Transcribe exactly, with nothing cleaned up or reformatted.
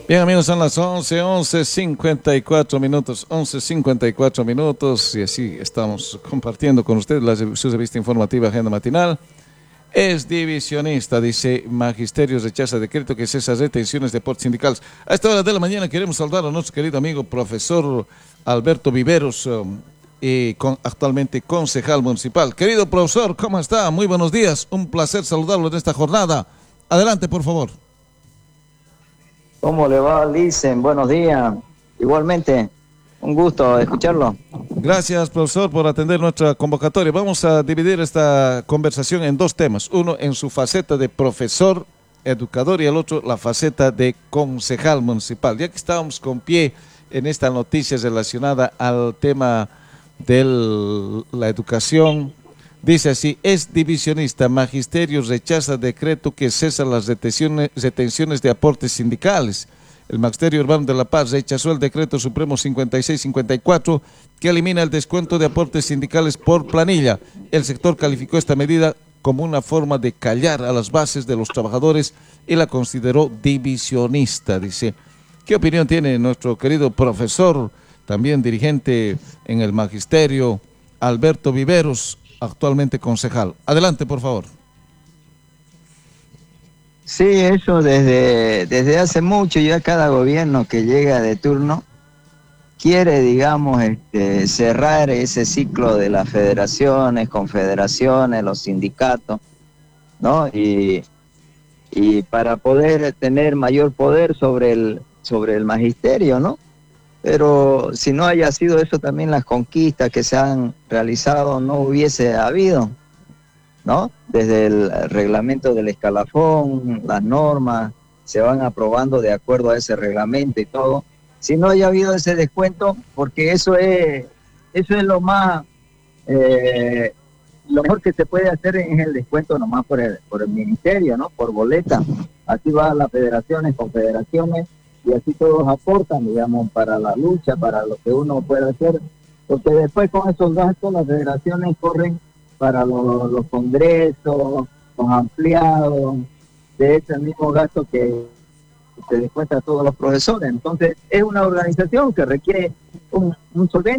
Bien, amigos, son las once, once cincuenta y cuatro minutos, once cincuenta y cuatro minutos, y así estamos compartiendo con ustedes la, su revista informativa Agenda Matinal. Es divisionista, dice Magisterio rechaza decreto que cesa retenciones de aportes sindicales. A esta hora de la mañana queremos saludar a nuestro querido amigo profesor Alberto Viveros, um, y con, actualmente concejal municipal. Querido profesor, ¿cómo está? Muy buenos días, un placer saludarlo en esta jornada. Adelante, por favor. ¿Cómo le va, Licen? Buenos días. Igualmente, un gusto escucharlo. Gracias, profesor, por atender nuestra convocatoria. Vamos a dividir esta conversación en dos temas. Uno en su faceta de profesor, educador, y el otro la faceta de concejal municipal. Ya que estábamos con pie en esta noticia relacionada al tema de la educación, dice así: es divisionista, Magisterio rechaza decreto que cesa las retenciones, retenciones de aportes sindicales. El Magisterio Urbano de La Paz rechazó el decreto supremo cincuenta y seis cincuenta y cuatro que elimina el descuento de aportes sindicales por planilla. El sector calificó esta medida como una forma de callar a las bases de los trabajadores y la consideró divisionista. Dice, ¿qué opinión tiene nuestro querido profesor, también dirigente en el Magisterio, Alberto Viveros, actualmente concejal? Adelante, por favor. Sí, eso desde, desde hace mucho, ya cada gobierno que llega de turno quiere, digamos, este, cerrar ese ciclo de las federaciones, confederaciones, los sindicatos, ¿no? Y, y para poder tener mayor poder sobre el, sobre el magisterio, ¿no? Pero si no haya sido eso, también las conquistas que se han realizado no hubiese habido, ¿no? Desde el reglamento del escalafón, las normas se van aprobando de acuerdo a ese reglamento y todo. Si no haya habido ese descuento, porque eso es, eso es lo más, eh, lo mejor que se puede hacer es el descuento nomás por el, por el ministerio, ¿no? Por boleta. Así van las federaciones, confederaciones, y así todos aportan, digamos, para la lucha, para lo que uno puede hacer, porque después con esos gastos las federaciones corren para los, los congresos, los ampliados, de ese mismo gasto que se descuenta a todos los profesores. Entonces es una organización que requiere un, un solvente.